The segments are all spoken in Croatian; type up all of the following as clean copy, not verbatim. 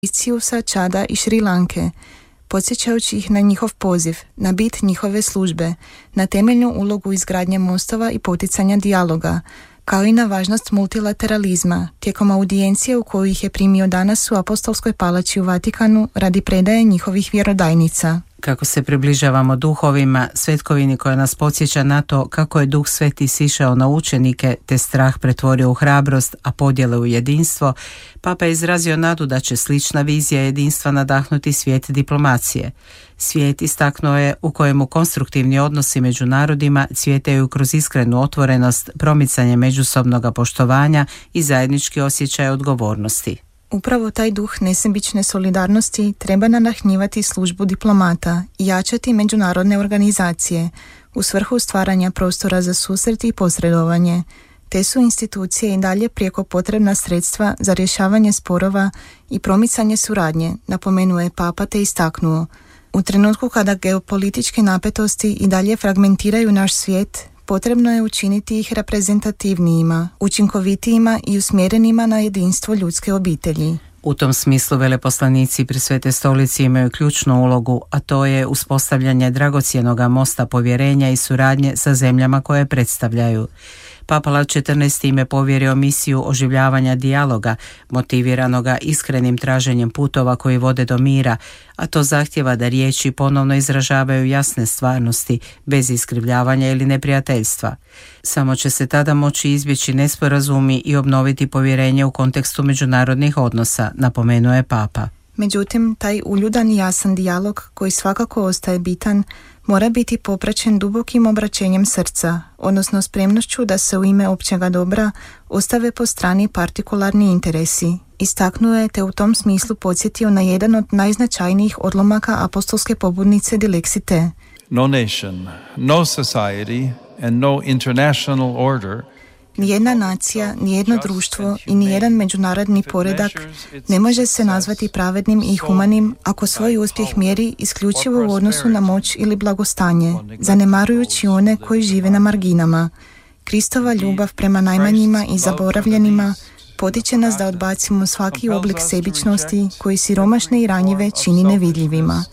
Mauriciusa, Čada i Šri Lanke, podsjećajući ih na njihov poziv, na bit njihove službe, na temeljnu ulogu izgradnje mostova i poticanja dijaloga, kao i na važnost multilateralizma tijekom audijencije u koju ih je primio danas u Apostolskoj palači u Vatikanu radi predaje njihovih vjerodajnica. Kako se približavamo duhovima, svetkovini koja nas podsjeća na to kako je Duh Sveti sišao na učenike te strah pretvorio u hrabrost, a podjele u jedinstvo, Papa je izrazio nadu da će slična vizija jedinstva nadahnuti svijet diplomacije. Svijet, istaknuo je, u kojemu konstruktivni odnosi među narodima cvjetaju kroz iskrenu otvorenost, promicanje međusobnog poštovanja i zajednički osjećaj odgovornosti. Upravo taj duh nesebične solidarnosti treba nadahnjivati službu diplomata i jačati međunarodne organizacije u svrhu stvaranja prostora za susret i posredovanje. Te su institucije i dalje prijeko potrebna sredstva za rješavanje sporova i promicanje suradnje, napomenuo je Papa te istaknuo. U trenutku kada geopolitičke napetosti i dalje fragmentiraju naš svijet, potrebno je učiniti ih reprezentativnijima, učinkovitijima i usmjerenima na jedinstvo ljudske obitelji. U tom smislu veleposlanici pri Svete stolici imaju ključnu ulogu, a to je uspostavljanje dragocjenog mosta povjerenja i suradnje sa zemljama koje predstavljaju. Papa Lav XIV im je povjerio misiju oživljavanja dijaloga, motiviranoga iskrenim traženjem putova koji vode do mira, a to zahtjeva da riječi ponovno izražavaju jasne stvarnosti, bez iskrivljavanja ili neprijateljstva. Samo će se tada moći izbjeći nesporazumi i obnoviti povjerenje u kontekstu međunarodnih odnosa, napomenuo je Papa. Međutim, taj uljudan i jasan dijalog, koji svakako ostaje bitan, mora biti popraćen dubokim obraćenjem srca, odnosno spremnošću da se u ime općega dobra ostave po strani partikularni interesi. Istaknuo je te u tom smislu podsjetio na jedan od najznačajnijih odlomaka apostolske pobudnice Dilexite. No nation, no society and no international order. Nijedna nacija, nijedno društvo i nijedan međunarodni poredak ne može se nazvati pravednim i humanim ako svoj uspjeh mjeri isključivo u odnosu na moć ili blagostanje, zanemarujući one koji žive na marginama. Kristova ljubav prema najmanjima i zaboravljenima potiče nas da odbacimo svaki oblik sebičnosti koji siromašne i ranjive čini nevidljivima.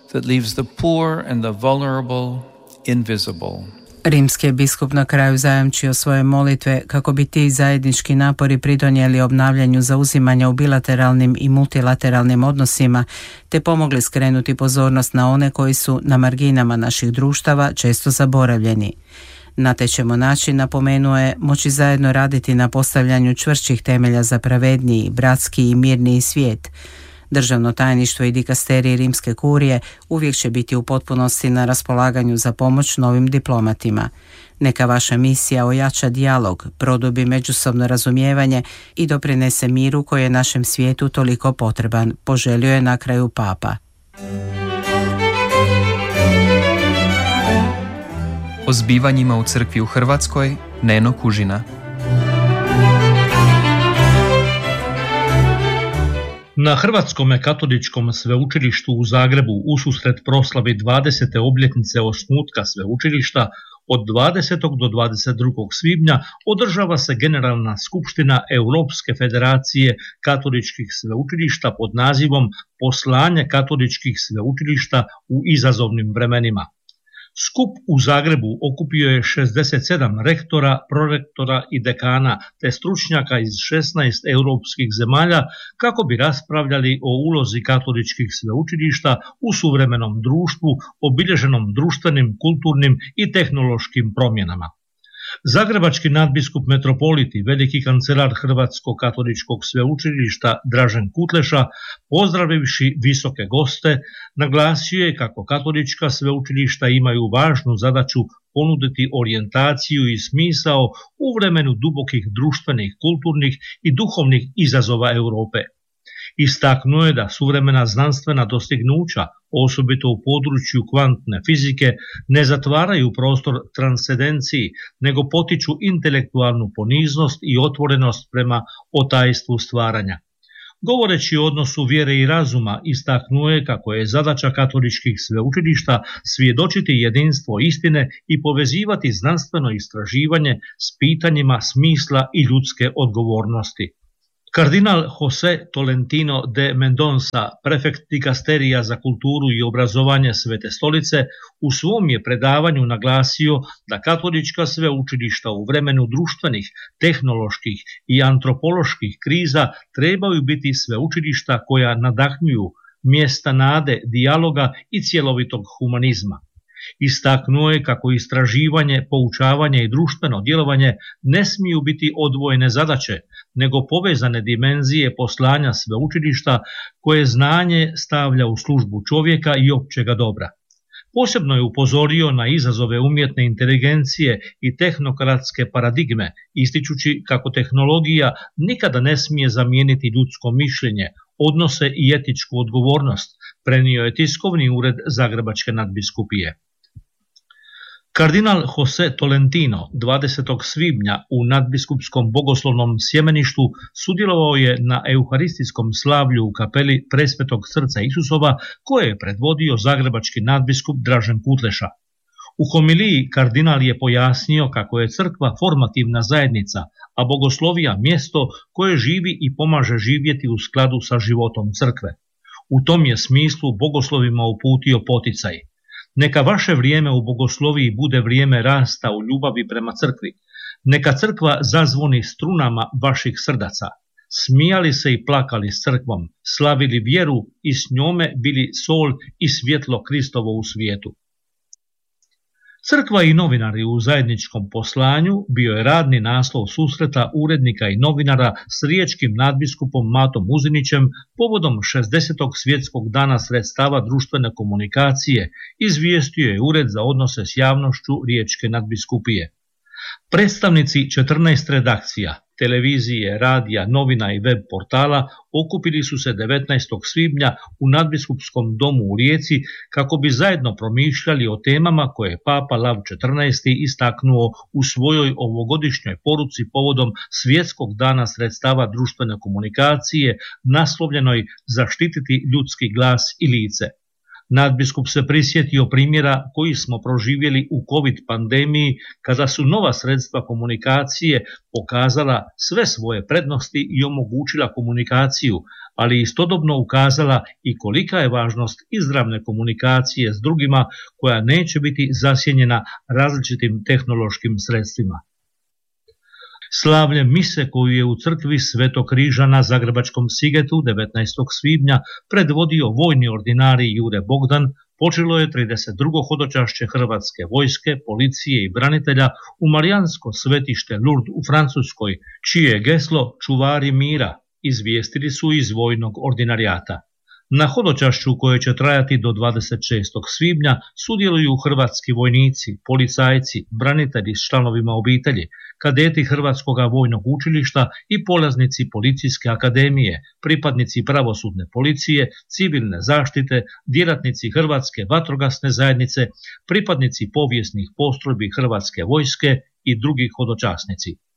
Rimski je biskup na kraju zajamčio svoje molitve kako bi ti zajednički napori pridonijeli obnavljanju zauzimanja u bilateralnim i multilateralnim odnosima, te pomogli skrenuti pozornost na one koji su na marginama naših društava često zaboravljeni. Na te ćemo način, napomenuo je, moći zajedno raditi na postavljanju čvršćih temelja za pravedniji, bratski i mirniji svijet. Državno tajništvo i dikasterije Rimske kurije uvijek će biti u potpunosti na raspolaganju za pomoć novim diplomatima. Neka vaša misija ojača dijalog, produbi međusobno razumijevanje i doprinese miru koji je našem svijetu toliko potreban, poželio je na kraju Papa. O zbivanjima u crkvi u Hrvatskoj, Neno Kužina. Na Hrvatskom katoličkom sveučilištu u Zagrebu ususret proslavi 20. obljetnice osnutka sveučilišta od 20. do 22. svibnja održava se Generalna skupština Europske federacije katoličkih sveučilišta pod nazivom Poslanje katoličkih sveučilišta u izazovnim vremenima. Skup u Zagrebu okupio je 67 rektora, prorektora i dekana te stručnjaka iz 16 europskih zemalja kako bi raspravljali o ulozi katoličkih sveučilišta u suvremenom društvu obilježenom društvenim, kulturnim i tehnološkim promjenama. Zagrebački nadbiskup metropolit i veliki kancelar Hrvatskog katoličkog sveučilišta Dražen Kutleša, pozdravivši visoke goste, naglasio je kako katolička sveučilišta imaju važnu zadaću ponuditi orijentaciju i smisao u vremenu dubokih društvenih, kulturnih i duhovnih izazova Europe. Istaknuo je da suvremena znanstvena dostignuća, osobito u području kvantne fizike, ne zatvaraju prostor transcendenciji, nego potiču intelektualnu poniznost i otvorenost prema otajstvu stvaranja. Govoreći o odnosu vjere i razuma, istaknuo je kako je zadaća katoličkih sveučilišta svjedočiti jedinstvo istine i povezivati znanstveno istraživanje s pitanjima smisla i ljudske odgovornosti. Kardinal José Tolentino de Mendonça, prefekt dikasterija za kulturu i obrazovanje Svete stolice, u svom je predavanju naglasio da katolička sveučilišta u vremenu društvenih, tehnoloških i antropoloških kriza trebaju biti sveučilišta koja nadahnjuju, mjesta nade, dijaloga i cjelovitog humanizma. Istaknuo je kako istraživanje, poučavanje i društveno djelovanje ne smiju biti odvojene zadaće, nego povezane dimenzije poslanja sveučilišta koje znanje stavlja u službu čovjeka i općega dobra. Posebno je upozorio na izazove umjetne inteligencije i tehnokratske paradigme, ističući kako tehnologija nikada ne smije zamijeniti ljudsko mišljenje, odnose i etičku odgovornost, prenio je tiskovni ured Zagrebačke nadbiskupije. Kardinal José Tolentino 20. svibnja u nadbiskupskom bogoslovnom sjemeništu sudjelovao je na euharistijskom slavlju u kapeli Presvetog srca Isusova koje je predvodio zagrebački nadbiskup Dražen Kutleša. U homiliji kardinal je pojasnio kako je crkva formativna zajednica, a bogoslovija mjesto koje živi i pomaže živjeti u skladu sa životom crkve. U tom je smislu bogoslovima uputio poticaj. Neka vaše vrijeme u bogosloviji bude vrijeme rasta u ljubavi prema crkvi. Neka crkva zazvoni strunama vaših srdaca. Smijali se i plakali s crkvom, slavili vjeru i s njome bili sol i svjetlo Kristovo u svijetu. Crkva i novinari u zajedničkom poslanju bio je radni naslov susreta urednika i novinara s riječkim nadbiskupom Matom Uzinićem povodom 60. svjetskog dana sredstava društvene komunikacije, izvijestio je Ured za odnose s javnošću Riječke nadbiskupije. Predstavnici 14 redakcija, televizije, radija, novina i web portala okupili su se 19. svibnja u nadbiskupskom domu u Rijeci kako bi zajedno promišljali o temama koje je Papa Lav XIV istaknuo u svojoj ovogodišnjoj poruci povodom Svjetskog dana sredstava društvene komunikacije naslovljenoj Zaštititi ljudski glas i lice. Nadbiskup se prisjetio primjera koji smo proživjeli u COVID pandemiji kada su nova sredstva komunikacije pokazala sve svoje prednosti i omogućila komunikaciju, ali istodobno ukazala i kolika je važnost izravne komunikacije s drugima koja neće biti zasjenjena različitim tehnološkim sredstvima. Slavlje mise koju je u crkvi Svetog Križa na Zagrebačkom Sigetu 19. svibnja predvodio vojni ordinarij Jure Bogdan počelo je 32. hodočašće Hrvatske vojske, policije i branitelja u Marijansko svetište Lourdes u Francuskoj, čije je geslo Čuvari mira, izvijestili su iz vojnog ordinarijata. Na hodočašću koje će trajati do 26. svibnja sudjeluju hrvatski vojnici, policajci, branitelji s članovima obitelji, kadeti Hrvatskog vojnog učilišta i polaznici Policijske akademije, pripadnici pravosudne policije, civilne zaštite, djelatnici Hrvatske vatrogasne zajednice, pripadnici povijesnih postrojbi Hrvatske vojske i drugi hodočasnici.